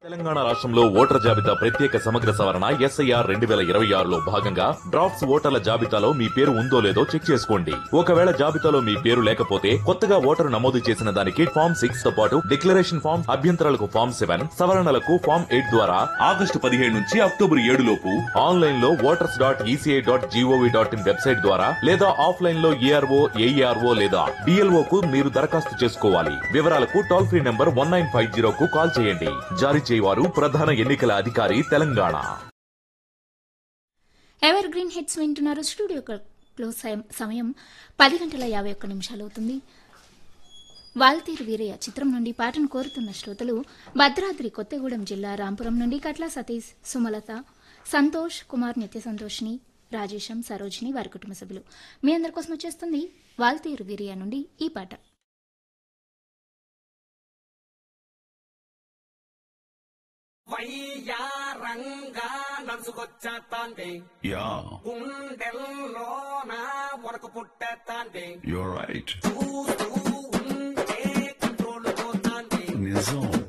తెలంగాణ రాష్ట్రంలో ఓటర్ల జాబితా ప్రత్యేక సమగ్ర సవరణ ఎస్ఐఆర్ 2026లో భాగంగా డ్రాఫ్ట్స్ ఓటర్ల జాబితాలో మీ పేరు ఉందో లేదో చెక్ చేసుకోండి. ఒకవేళ జాబితాలో మీ పేరు లేకపోతే కొత్తగా ఓటరు నమోదు చేసిన దానికి ఫామ్ 6 తో పాటు డిక్లరేషన్ ఫామ్, అభ్యంతరాలకు ఫామ్ 7, సవరణలకు ఫామ్ 8 ద్వారా ఆగస్టు 17 నుంచి అక్టోబర్ 7 లోపు ఆన్లైన్ లో voters.eci.gov.in వెబ్సైట్ ద్వారా లేదా ఆఫ్లైన్ లో ఏఆర్ఓ, ఏఈఆర్ఓ లేదా బిఎల్ఓ కు మీరు దరఖాస్తు చేసుకోవాలి. వివరాలకు టోల్ ఫ్రీ నంబర్ 1950 కు కాల్ చేయండి. జారీ చేయవారు ప్రధాన ఎన్నికల అధికారి తెలంగాణ. ఎవర్ గ్రీన్ హిట్స్ వింటున్నారు. స్టూడియో క్లోజ్ సమయం 10:51 అవుతుంది. వాల్తీరు వీరయ్య చిత్రం నుండి పాటను కోరుతున్న శ్రోతలు భద్రాద్రి కొత్తగూడెం జిల్లా రాంపురం నుండి కట్ల సతీష్, సుమలత, సంతోష్ కుమార్, నిత్య సంతోష్ని, రాజేశం, సరోజిని, వారి కుటుంబ సభ్యులు. మీ అందరి కోసం వచ్చేస్తుంది వాల్తీరు వీరయ్య నుండి ఈ పాట. వయ్యారంగా నడుచుకొచ్చేస్తాంటే గుండెల్లో నా వరకు పుట్టేస్తాంటే You're right. చూస్తూ ఉంటే కంట్రోల్ పోతాంటే నిజం